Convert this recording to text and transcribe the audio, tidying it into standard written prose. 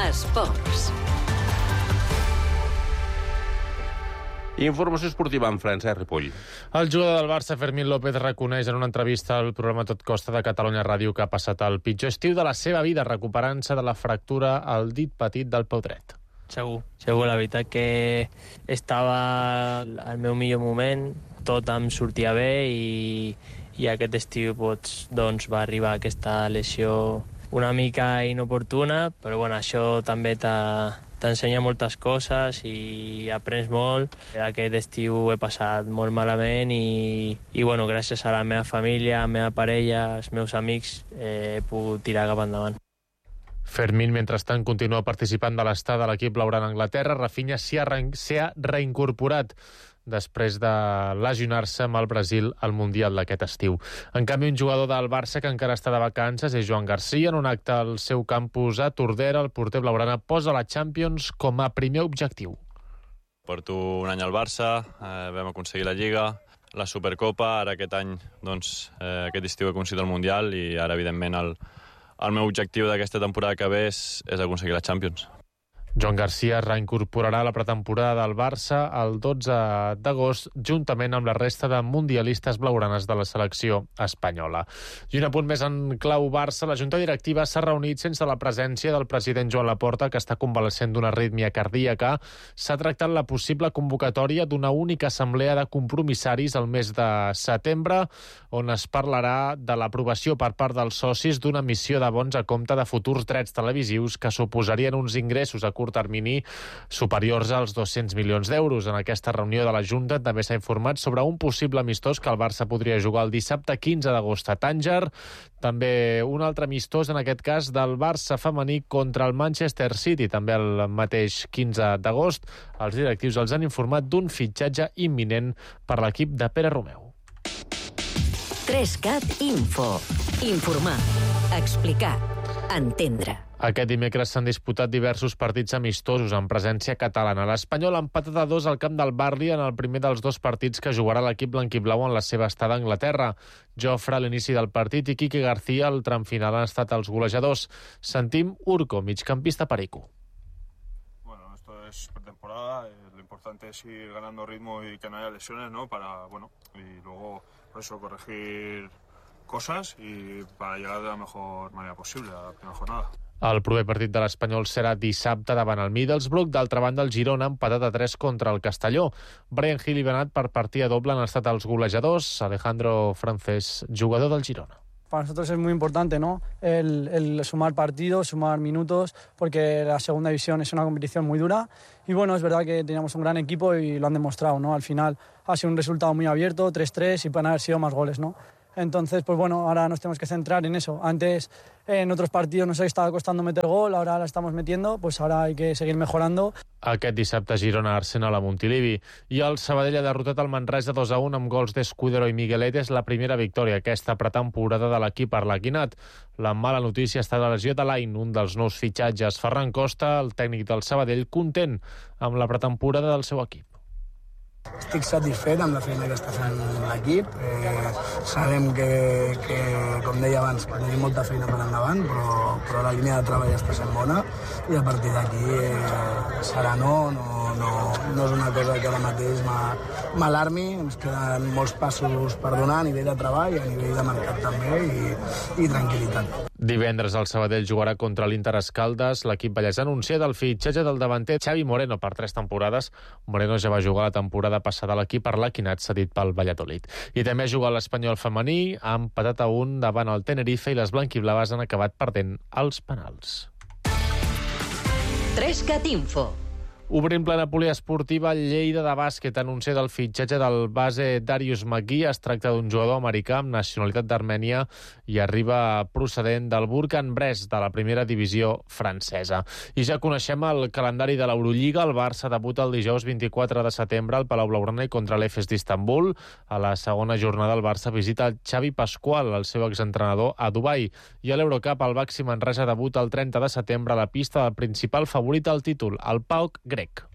Esports. Informació esportiva amb Francesc Ripoll. El jugador del Barça, Fermín López, reconeix en una entrevista al programa Tot Costa de Catalunya Ràdio que ha passat el pitjor estiu de la seva vida, recuperant-se de la fractura al dit petit del peu dret. Segur, la veritat que estava al meu millor moment, tot em sortia bé i aquest estiu doncs, va arribar aquesta lesió una mica inoportuna, però bueno, això també t'ensenya moltes coses i aprens molt. Aquest estiu he passat molt malament i bueno, gràcies a la meva família, a la meva parella, als meus amics, he pogut tirar cap endavant. Fermín, mentrestant, continua participant de l'estat de l'equip blaugrana a Anglaterra. Rafinha s'hi ha reincorporat després de lesionar-se amb el Brasil al Mundial d'aquest estiu. En canvi, un jugador del Barça que encara està de vacances és Joan Garcia. En un acte al seu campus a Tordera, el porter blaugrana posa la Champions com a primer objectiu. Porto un any al Barça, vam aconseguir la Lliga, la Supercopa, ara aquest any, doncs, aquest estiu he aconseguit el Mundial i ara, evidentment, el meu objectiu d'aquesta temporada que ve és aconseguir la Champions. Joan Garcia es reincorporarà a la pretemporada del Barça el 12 d'agost, juntament amb la resta de mundialistes blaugranes de la selecció espanyola. I un apunt més en clau Barça, la Junta Directiva s'ha reunit sense la presència del president Joan Laporta, que està convalescent d'una arrítmia cardíaca. S'ha tractat la possible convocatòria d'una única assemblea de compromissaris al mes de setembre, on es parlarà de l'aprovació per part dels socis d'una emissió de bons a compte de futurs drets televisius que suposarien uns ingressos a curt termini superiors als 200 milions d'euros. En aquesta reunió de la Junta també s'ha informat sobre un possible amistós que el Barça podria jugar el dissabte 15 d'agost a Tànger. També un altre amistós, en aquest cas, del Barça femení contra el Manchester City, també el mateix 15 d'agost. Els directius els han informat d'un fitxatge imminent per l'equip de Pere Romeu. 3CAT Info. Informar, explicar, entendre. Aquest dimecres s'han disputat diversos partits amistosos en presència catalana. L'Espanyol ha empatat a 2 al camp del Barli en el primer dels dos partits que jugarà l'equip blanquiblau en la seva estada a Anglaterra. Jofre a l'inici del partit i Quique García al tram final han estat els golejadors. Sentim Urco, migcampista perico. Bueno, esto es pretemporada, lo importante es ir ganando ritmo y que no haya lesiones, ¿no? Y luego, por eso, corregir cosas y para llegar de la mejor manera posible a la primera jornada. El proper partit de l'Espanyol serà dissabte davant el Middlesbrough. D'altra banda, el Girona ha empatat a 3 contra el Castelló. Brian Hill i Benat per partida doble han estat els golejadors. Alejandro Francés, jugador del Girona. Para nosotros es muy importante, ¿no? El sumar partidos, sumar minutos, porque la segunda división es una competición muy dura. Y bueno, es verdad que teníamos un gran equipo y lo han demostrado, ¿no? Al final ha sido un resultado muy abierto, 3-3, y pueden haber sido más goles, ¿no? Entonces, pues bueno, ahora nos tenemos que centrar en eso. Antes, en otros partidos nos estaba costando meter gol, ahora la estamos metiendo, pues ahora hay que seguir mejorando. Aquest dissabte Girona-Arsenal a Montilivi. I el Sabadell ha derrotat el Manresa 2-1 amb gols d'Escudero i Miguelet. És la primera victòria aquesta pretemporada de l'equip arlequinat. La mala notícia està la lesió de Lain, un dels nous fitxatges. Ferran Costa, el tècnic del Sabadell, content amb la pretemporada del seu equip. Estic satisfet amb la feina que està fent l'equip. Sabem que, com deia abans, que tenim molta feina per endavant, però la línia de treball està sent bona i a partir d'aquí serà no és una cosa que ara mateix m'alarmi. Ens queden molts passos per donar a nivell de treball, a nivell de mercat també i tranquil·litat. Divendres el Sabadell jugarà contra l'Inter Escaldes. L'equip vallès ha anunciat el fitxatge del davanter Xavi Moreno per 3 temporades. Moreno ja va jugar la temporada passada a l'equip arlequinat cedit pel Valladolid. I també ha jugat l'Espanyol femení, ha empatat a 1 davant el Tenerife i les blanquiblaves han acabat perdent els penals. 3CAT Info. Obrim plana poliesportiva, Lleida de bàsquet ha anunciat el fitxatge del base Darius McGee. Es tracta d'un jugador americà amb nacionalitat d'Armènia i arriba procedent del Bourg-en-Bresse, de la primera divisió francesa. I ja coneixem el calendari de l'Eurolliga. El Barça debuta el dijous 24 de setembre al Palau Blaugrana contra l'Efes d'Istanbul. A la segona jornada el Barça visita Xavi Pascual, el seu exentrenador, a Dubai. I a l'Eurocup el Baxi Manresa debuta el 30 de setembre a la pista del principal favorit al títol, el PAOK grec.